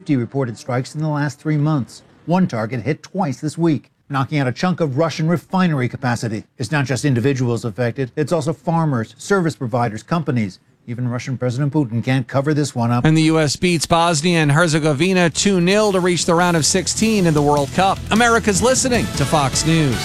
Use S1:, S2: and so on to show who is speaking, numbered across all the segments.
S1: 50 reported strikes in the last 3 months. One target hit twice this week, knocking out a chunk of Russian refinery capacity. It's not just individuals affected, it's also farmers, service providers, companies. Even Russian President Putin can't cover this one up.
S2: And the U.S. beats Bosnia and Herzegovina 2-0 to reach the round of 16 in the World Cup. America's listening to Fox News.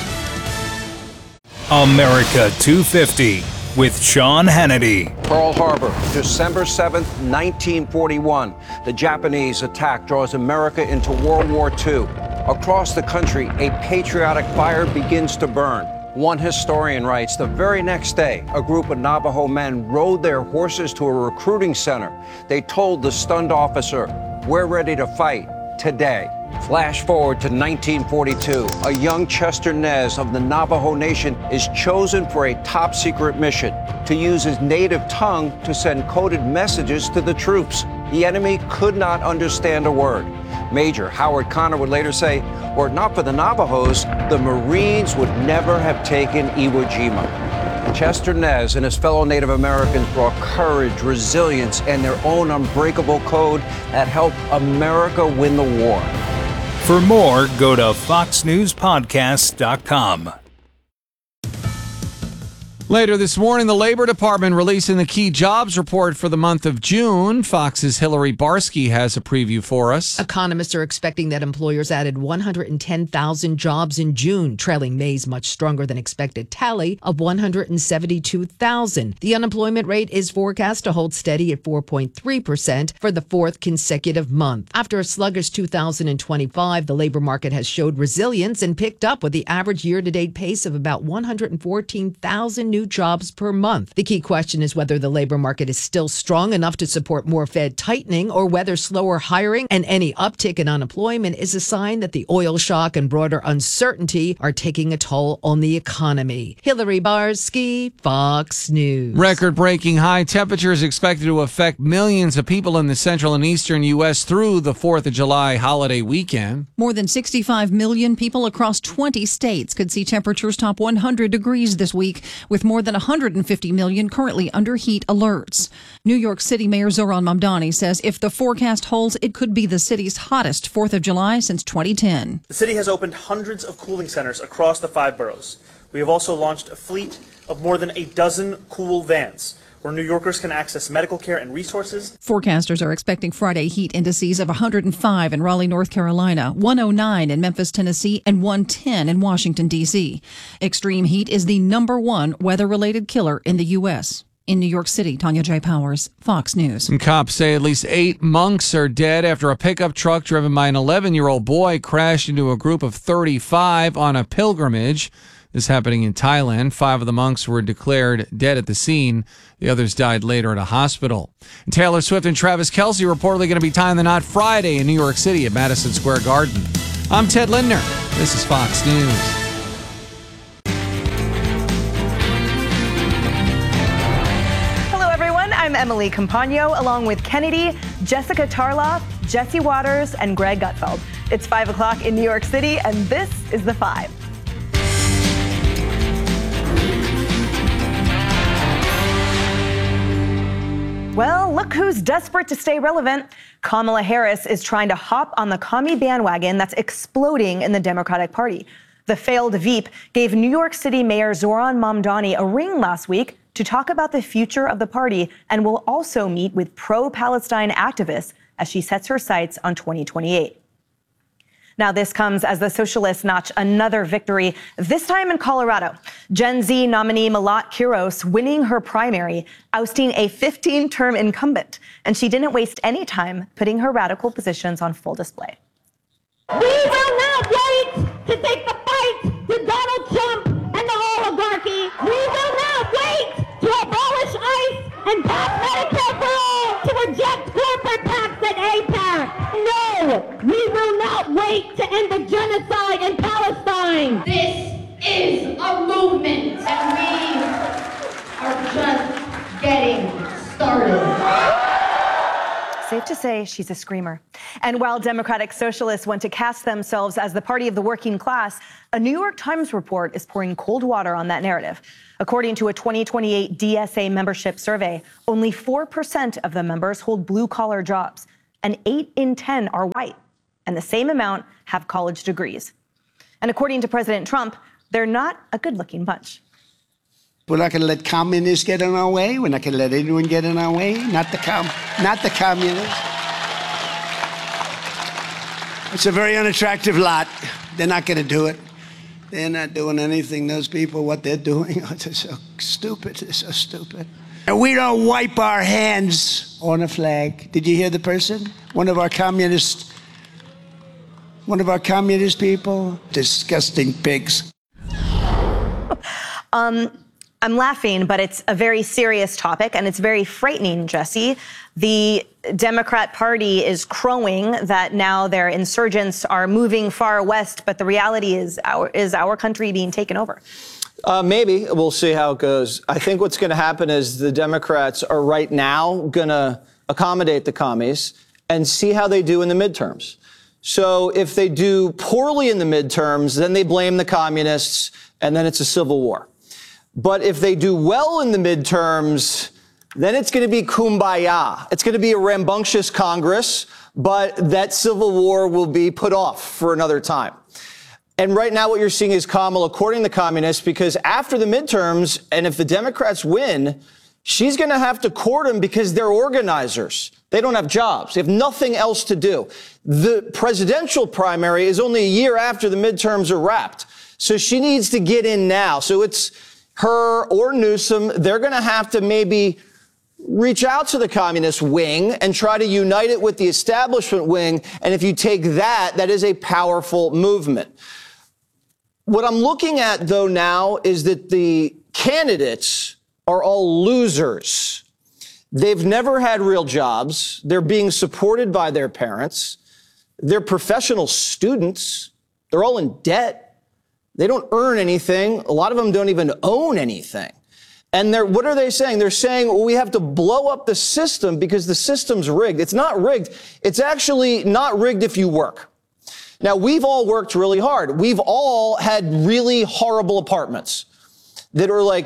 S3: America 250 with Sean Hannity.
S4: Pearl Harbor, December 7th, 1941. The Japanese attack draws America into World War II. Across the country, a patriotic fire begins to burn. One historian writes, the very next day, a group of Navajo men rode their horses to a recruiting center. They told the stunned officer, "We're ready to fight today." Flash forward to 1942. A young Chester Nez of the Navajo Nation is chosen for a top-secret mission to use his native tongue to send coded messages to the troops. The enemy could not understand a word. Major Howard Connor would later say, were it not for the Navajos, the Marines would never have taken Iwo Jima. Chester Nez and his fellow Native Americans brought courage, resilience, and their own unbreakable code that helped America win the war.
S3: For more, go to foxnewspodcast.com.
S2: Later this morning, the Labor Department releasing the key jobs report for the month of June. Fox's Hillary Barsky has a preview for us.
S5: Economists are expecting that employers added 110,000 jobs in June, trailing May's much stronger than expected tally of 172,000. The unemployment rate is forecast to hold steady at 4.3% for the fourth consecutive month. After a sluggish 2025, the labor market has showed resilience and picked up with the average year-to-date pace of about 114,000 new jobs per month. The key question is whether the labor market is still strong enough to support more Fed tightening or whether slower hiring and any uptick in unemployment is a sign that the oil shock and broader uncertainty are taking a toll on the economy. Hillary Barsky, Fox News.
S2: Record-breaking high temperatures expected to affect millions of people in the central and eastern U.S. through the 4th of July holiday weekend.
S6: More than 65 million people across 20 states could see temperatures top 100 degrees this week, with more than 150 million currently under heat alerts. New York City Mayor Zohran Mamdani says if the forecast holds, it could be the city's hottest 4th of July since 2010.
S7: The city has opened hundreds of cooling centers across the 5 boroughs. We have also launched a fleet of more than a dozen cool vans, where New Yorkers can access medical care and resources.
S6: Forecasters are expecting Friday heat indices of 105 in Raleigh, North Carolina, 109 in Memphis, Tennessee, and 110 in Washington, D.C. Extreme heat is the #1 weather-related killer in the U.S. In New York City, Tanya J. Powers, Fox News.
S2: And cops say at least 8 monks are dead after a pickup truck driven by an 11-year-old boy crashed into a group of 35 on a pilgrimage. This happening in Thailand. 5 of the monks were declared dead at the scene. The others died later at a hospital. And Taylor Swift and Travis Kelce reportedly going to be tying the knot Friday in New York City at Madison Square Garden. I'm Ted Lindner. This is Fox News.
S8: Hello, everyone. I'm Emily Campagno, along with Kennedy, Jessica Tarloff, Jesse Waters, and Greg Gutfeld. It's 5 o'clock in New York City, and this is The Five. Well, look who's desperate to stay relevant. Kamala Harris is trying to hop on the commie bandwagon that's exploding in the Democratic Party. The failed Veep gave New York City Mayor Zohran Mamdani a ring last week to talk about the future of the party and will also meet with pro-Palestine activists as she sets her sights on 2028. Now, this comes as the socialists notch another victory, this time in Colorado. Gen Z nominee Malat Quiros winning her primary, ousting a 15-term incumbent. And she didn't waste any time putting her radical positions on full display.
S9: We will not wait to take the fight to Donald Trump and the oligarchy. We will not wait to abolish ICE and pass Medicare for all, to reject corporate PACs and AIPAC. No, we will not wait to end the genocide in Palestine.
S10: This is a movement, and we are just getting started.
S8: Safe to say she's a screamer. And while Democratic Socialists want to cast themselves as the party of the working class, a New York Times report is pouring cold water on that narrative. According to a 2028 DSA membership survey, only 4% of the members hold blue-collar jobs. and 8 in 10 are white, and the same amount have college degrees. And according to President Trump, they're not a good-looking bunch.
S11: We're not going to let communists get in our way. We're not going to let anyone get in our way. Not the communists. It's a very unattractive lot. They're not going to do it. They're not doing anything. Those people, what they're doing, they're so stupid. They're so stupid. And we don't wipe our hands on a flag. Did you hear the person? One of our communist people. Disgusting pigs.
S8: I'm laughing, but it's a very serious topic, and it's very frightening, Jesse. The Democrat Party is crowing that now their insurgents are moving far west, but the reality is our country being taken over.
S12: Maybe. We'll see how it goes. I think what's going to happen is the Democrats are right now going to accommodate the commies and see how they do in the midterms. So if they do poorly in the midterms, then they blame the communists, and then it's a civil war. But if they do well in the midterms, then it's going to be kumbaya. It's going to be a rambunctious Congress, but that civil war will be put off for another time. And right now what you're seeing is Kamala courting the communists, because after the midterms, and if the Democrats win, she's going to have to court them because they're organizers. They don't have jobs. They have nothing else to do. The presidential primary is only a year after the midterms are wrapped. So she needs to get in now. So it's her or Newsom. They're going to have to maybe reach out to the communist wing and try to unite it with the establishment wing. And if you take that, that is a powerful movement. What I'm looking at, though, now is that the candidates are all losers. They've never had real jobs. They're being supported by their parents. They're professional students. They're all in debt. They don't earn anything. A lot of them don't even own anything. And what are they saying? They're saying, well, we have to blow up the system because the system's rigged. It's not rigged. It's actually not rigged if you work. Now, we've all worked really hard. We've all had really horrible apartments that are like,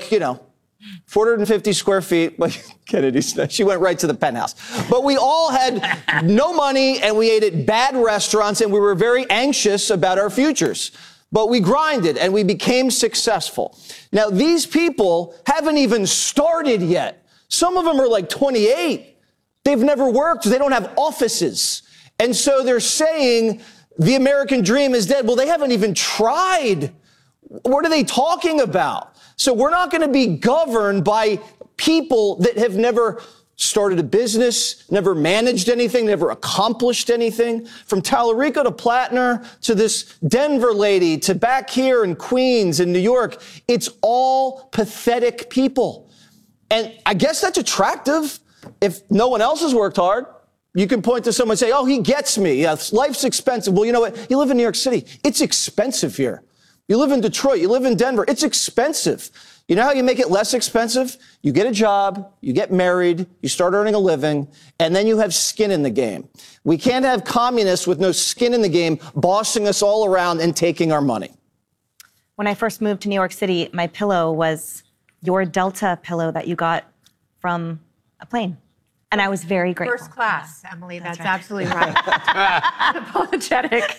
S12: 450 square feet. But Kennedy, she went right to the penthouse. But we all had no money, and we ate at bad restaurants, and we were very anxious about our futures. But we grinded, and we became successful. Now, these people haven't even started yet. Some of them are like 28. They've never worked. They don't have offices. And so they're saying the American dream is dead. Well, they haven't even tried. What are they talking about? So we're not going to be governed by people that have never started a business, never managed anything, never accomplished anything. From Tallarico to Plattner to this Denver lady to back here in Queens and New York, it's all pathetic people. And I guess that's attractive. If no one else has worked hard, you can point to someone and say, oh, he gets me. Life's expensive. Well, you know what? You live in New York City. It's expensive here. You live in Detroit. You live in Denver. It's expensive. You know how you make it less expensive? You get a job, you get married, you start earning a living, and then you have skin in the game. We can't have communists with no skin in the game bossing us all around and taking our money.
S8: When I first moved to New York City, my pillow was your Delta pillow that you got from a plane. And I was very grateful.
S13: First class, Emily. That's
S8: right.
S13: Absolutely right. Unapologetic.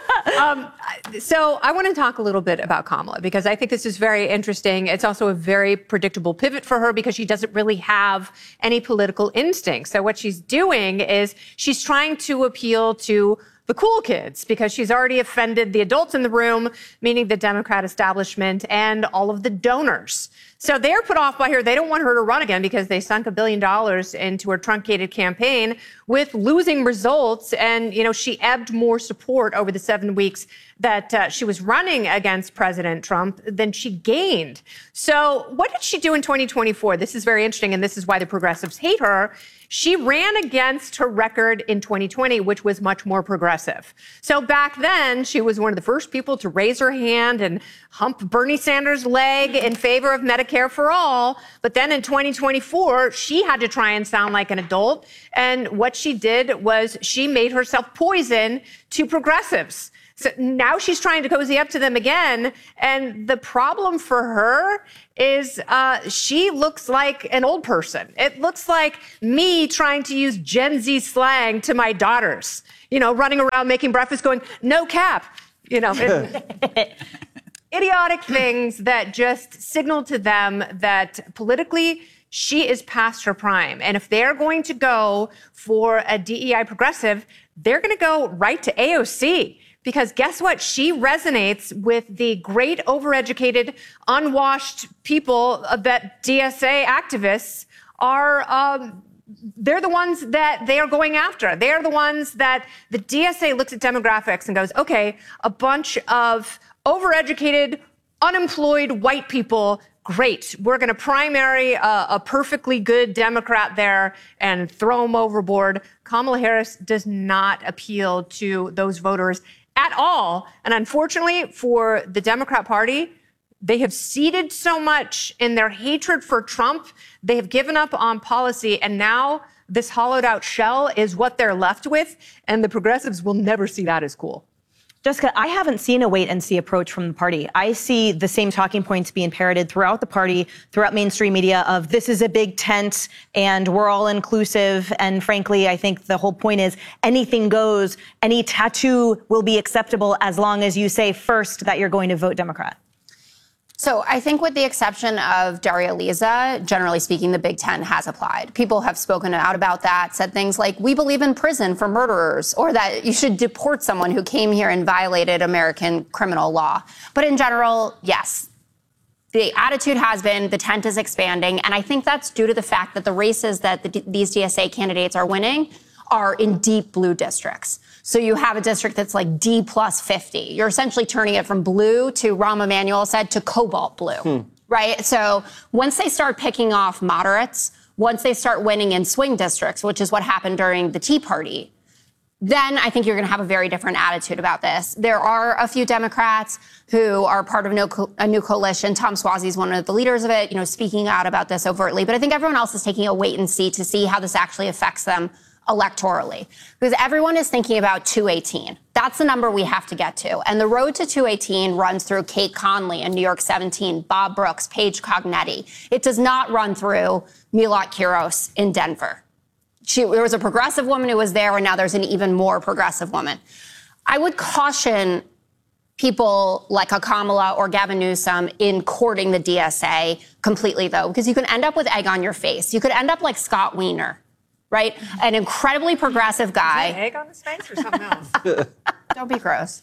S13: So I want to talk a little bit about Kamala, because I think this is very interesting. It's also a very predictable pivot for her because she doesn't really have any political instincts. So what she's doing is she's trying to appeal to the cool kids, because she's already offended the adults in the room, meaning the Democrat establishment and all of the donors. So they're put off by her. They don't want her to run again because they sunk $1 billion into her truncated campaign with losing results. And, she ebbed more support over the 7 weeks that she was running against President Trump than she gained. So what did she do in 2024? This is very interesting, and this is why the progressives hate her. She ran against her record in 2020, which was much more progressive. So back then, she was one of the first people to raise her hand and hump Bernie Sanders' leg in favor of Medicare for all. But then in 2024, she had to try and sound like an adult. And what she did was she made herself poison to progressives. So now she's trying to cozy up to them again. And the problem for her is she looks like an old person. It looks like me trying to use Gen Z slang to my daughters, running around making breakfast going, no cap, idiotic things that just signal to them that politically she is past her prime. And if they're going to go for a DEI progressive, they're going to go right to AOC. Because guess what? She resonates with the great overeducated, unwashed people that DSA activists are, they're the ones that they are going after. They're the ones that the DSA looks at demographics and goes, okay, a bunch of overeducated, unemployed white people, great. We're going to primary a perfectly good Democrat there and throw them overboard. Kamala Harris does not appeal to those voters at all. And unfortunately for the Democrat Party, they have ceded so much in their hatred for Trump. They have given up on policy. And now this hollowed out shell is what they're left with. And the progressives will never see that as cool.
S8: Jessica, I haven't seen a wait and see approach from the party. I see the same talking points being parroted throughout the party, throughout mainstream media of this is a big tent and we're all inclusive. And frankly, I think the whole point is anything goes. Any tattoo will be acceptable as long as you say first that you're going to vote Democrat.
S14: So I think with the exception of Daria Liza, generally speaking, the Big Ten has applied. People have spoken out about that, said things like, we believe in prison for murderers, or that you should deport someone who came here and violated American criminal law. But in general, yes, the attitude has been the tent is expanding. And I think that's due to the fact that the races that these DSA candidates are winning are in deep blue districts. So you have a district that's like D plus 50. You're essentially turning it from blue to, Rahm Emanuel said, to cobalt blue, right? So once they start picking off moderates, once they start winning in swing districts, which is what happened during the Tea Party, then I think you're going to have a very different attitude about this. There are a few Democrats who are part of a new coalition. Tom Suozzi is one of the leaders of it, speaking out about this overtly. But I think everyone else is taking a wait and see to see how this actually affects them electorally, because everyone is thinking about 218. That's the number we have to get to. And the road to 218 runs through Kate Conley in New York 17, Bob Brooks, Paige Cognetti. It does not run through Milot Quiros in Denver. There was a progressive woman who was there, and now there's an even more progressive woman. I would caution people like a Kamala or Gavin Newsom in courting the DSA completely, though, because you can end up with egg on your face. You could end up like Scott Wiener, right? An incredibly progressive guy.
S13: Is that egg on his face or something else?
S14: Don't be gross.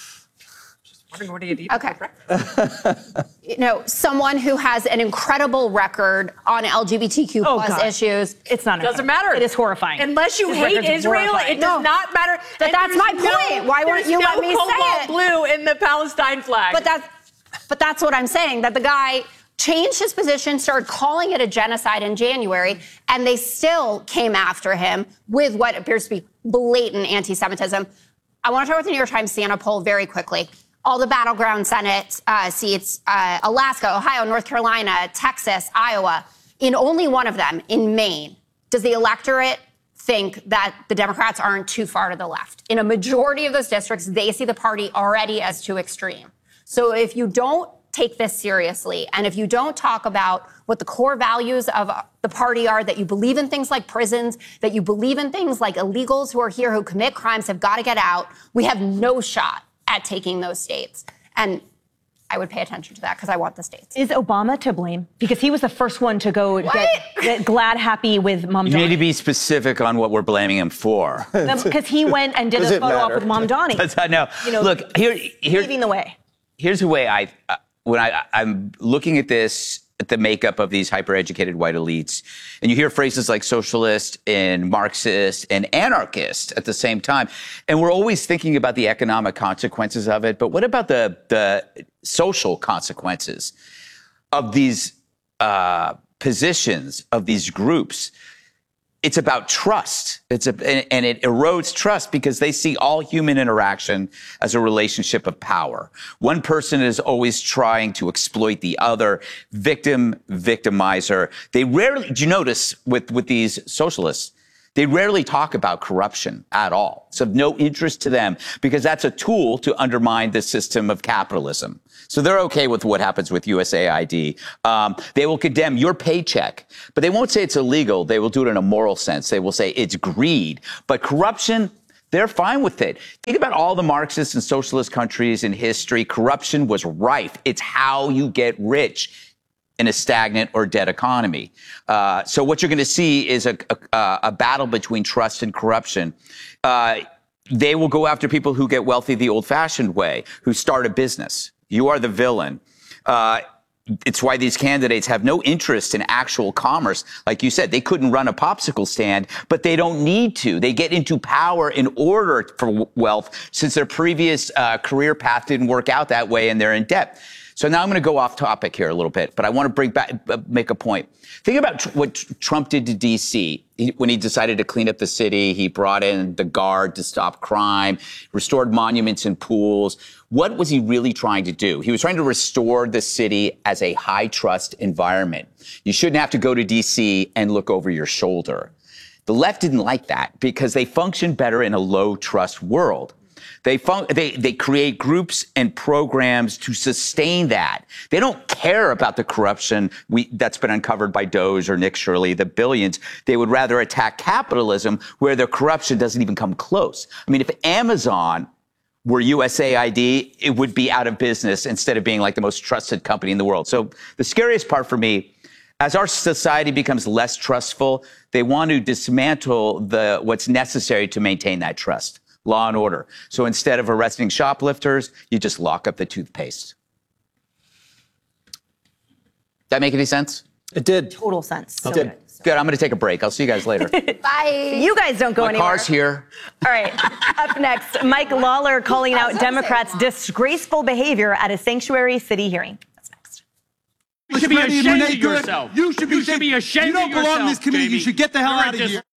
S13: Just wondering, what do you eat?
S14: Okay. Someone who has an incredible record on LGBTQ plus issues.
S8: It's not.
S13: Doesn't matter.
S8: It is horrifying.
S13: Unless you hate Israel, it does not matter.
S14: But that's my point. Why won't you let me say it?
S13: Blue in the Palestine flag.
S14: But that's what I'm saying. That the guy changed his position, started calling it a genocide in January, and they still came after him with what appears to be blatant anti-Semitism. I want to talk about the New York Times Siena poll very quickly. All the battleground Senate seats, Alaska, Ohio, North Carolina, Texas, Iowa. In only one of them, in Maine, does the electorate think that the Democrats aren't too far to the left. In a majority of those districts, they see the party already as too extreme. So if you don't take this seriously, and if you don't talk about what the core values of the party are, that you believe in things like prisons, that you believe in things like illegals who are here who commit crimes have got to get out, we have no shot at taking those states. And I would pay attention to that because I want the states.
S8: Is Obama to blame? Because he was the first one to go get glad happy with Mamdani.
S15: You need to be specific on what we're blaming him for.
S8: Because he went and did a photo op with Mamdani.
S15: No. Look,
S8: leading the way.
S15: Here's the way when I'm looking at this, at the makeup of these hyper-educated white elites, and you hear phrases like socialist and Marxist and anarchist at the same time, and we're always thinking about the economic consequences of it, but what about the social consequences of these positions, of these groups? It's about trust. And it erodes trust because they see all human interaction as a relationship of power. One person is always trying to exploit the other, victim, victimizer. They rarely, do you notice with these socialists, They rarely talk about corruption at all. It's of no interest to them because that's a tool to undermine the system of capitalism. So they're okay with what happens with USAID. They will condemn your paycheck, but they won't say it's illegal. They will do it in a moral sense. They will say it's greed. But corruption, they're fine with it. Think about all the Marxist and socialist countries in history. Corruption was rife. It's how you get rich in a stagnant or dead economy. So what you're going to see is a battle between trust and corruption. They will go after people who get wealthy the old-fashioned way, who start a business. You are the villain. It's why these candidates have no interest in actual commerce. Like you said, they couldn't run a popsicle stand, but they don't need to. They get into power in order for wealth since their previous career path didn't work out that way and they're in debt. So now I'm going to go off topic here a little bit, but I want to make a point. Think about what Trump did to D.C. When he decided to clean up the city. He brought in the Guard to stop crime, restored monuments and pools. What was he really trying to do? He was trying to restore the city as a high-trust environment. You shouldn't have to go to D.C. and look over your shoulder. The left didn't like that because they function better in a low-trust world. They create groups and programs to sustain that. They don't care about the corruption that's been uncovered by Doge or Nick Shirley, the billions. They would rather attack capitalism where the corruption doesn't even come close. I mean, if Amazon were USAID, it would be out of business instead of being like the most trusted company in the world. So the scariest part for me, as our society becomes less trustful, they want to dismantle what's necessary to maintain that trust. Law and order. So instead of arresting shoplifters, you just lock up the toothpaste. That make any sense?
S12: It did.
S8: Total sense.
S15: So good. Good. I'm going to take a break. I'll see you guys later.
S14: Bye.
S8: You guys don't go anywhere.
S15: My car's here.
S8: All right. Up next, Mike Lawler calling out Democrats' disgraceful behavior at a sanctuary city hearing. That's next.
S16: You should be ashamed of yourself. You should be ashamed of yourself. You don't belong in this committee. You should get the hell out of here.